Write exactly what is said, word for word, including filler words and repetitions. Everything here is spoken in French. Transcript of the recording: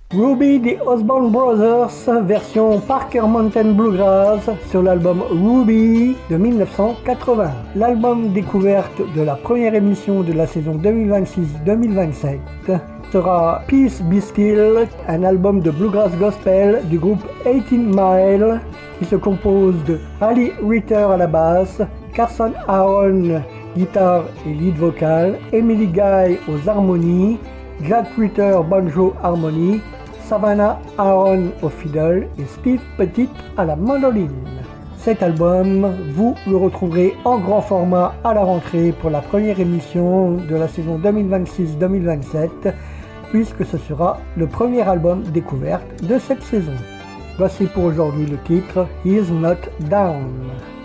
Ruby The Osborne Brothers, version Parker Mountain Bluegrass sur l'album Ruby de mille neuf cent quatre-vingts. L'album découverte de la première émission de la saison deux mille vingt-six deux mille vingt-sept sera Peace Be Still, un album de bluegrass gospel du groupe eighteen mile qui se compose de Ali Ritter à la basse, Carson Aaron guitare et lead vocal, Emily Guy aux harmonies, Jack Ritter banjo harmonie, Savannah Aaron au fiddle et Steve Petit à la mandoline. Cet album, vous le retrouverez en grand format à la rentrée pour la première émission de la saison deux mille vingt-six deux mille vingt-sept, puisque ce sera le premier album découverte de cette saison. Voici pour aujourd'hui le titre He's Not Down.